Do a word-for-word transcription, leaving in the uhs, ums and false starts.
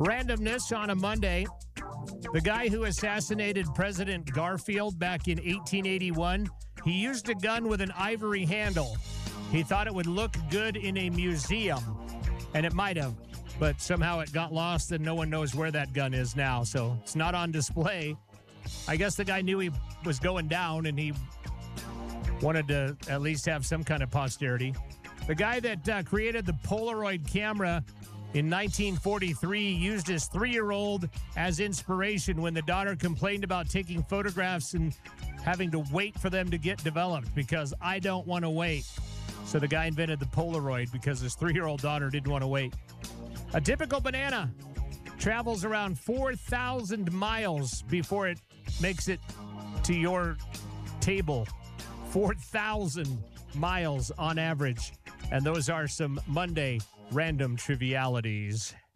Randomness on a Monday. The guy who assassinated President Garfield back in eighteen eighty-one, he used a gun with an ivory handle. He thought it would look good in a museum, and it might have, but somehow it got lost and no one knows where that gun is now, so it's not on display. I guess the guy knew he was going down and he wanted to at least have some kind of posterity. The guy that uh, created the Polaroid camera in nineteen forty-three used his three-year-old as inspiration when the daughter complained about taking photographs and having to wait for them to get developed because I don't want to wait. So the guy invented the Polaroid because his three-year-old daughter didn't want to wait. A typical banana travels around four thousand miles before it makes it to your table. four thousand miles on average. And those are some Monday random trivialities.